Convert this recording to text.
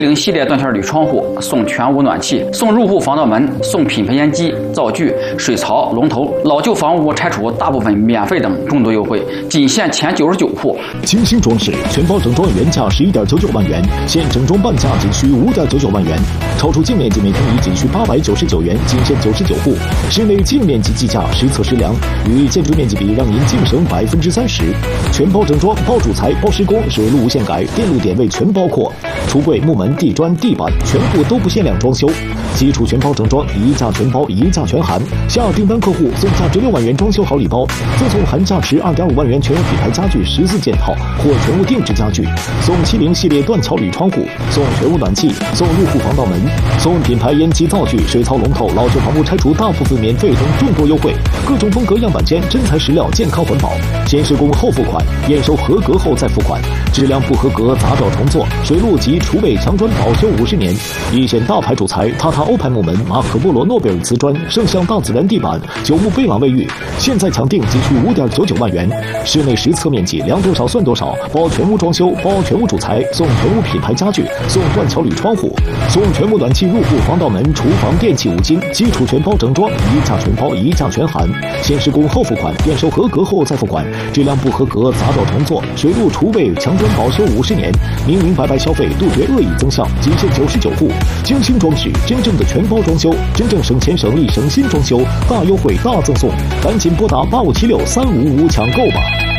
系列断桥铝窗户送全屋暖气，送入户防盗门，送品牌烟机、灶具、水槽、龙头，老旧房屋拆除大部分免费等众多优惠，仅限前99户。 精心装饰，全包整装原价11.99万元，现整装半价仅需5.99万元，超出净面积每平米仅需899元，仅限99户。室内净面积计价实测实量，与建筑面积比，让您净省30%。全包整装，包主材、包施工，水路无限改，电路点位全包括，橱柜、木门、地砖、地板全部都不限量装修，基础全包整装，一价全包，一价全含。下订单客户送价值6万元装修好礼包，赠送含价值2.5万元全屋品牌家具14件套或全屋定制家具，送70系列断桥铝窗户，送全屋暖气，送入户防盗门，送品牌烟机灶具、水槽龙头，老旧房屋拆除大部分免费等众多优惠，各种风格样板间，真材实料，健康环保，先施工后付款，验收合格后再付款，质量不合格砸掉重做，水路及厨卫墙砖保修50年，一线大牌主材，塔塔欧牌木门，马可波罗诺贝尔瓷砖，圣象大自然地板，九牧贝朗卫浴，现在抢订仅需5.99万元，室内实测面积量多少算多少，包全屋装修，包全屋主材，送全屋品牌家具，送断桥铝窗户，送全屋暖气入户防盗门，厨房电器5金，基础全包整装，一价全包，一价全含，先施工后付款，验收合格后再付款，质量不合格砸掉重做，水路厨卫墙砖保修50年，明明白白消费，杜绝恶意增项，仅限99户，精心装饰，真正的全包装修，真正省钱省力省心装修，大优惠大赠送，赶紧拨打85763555抢购吧。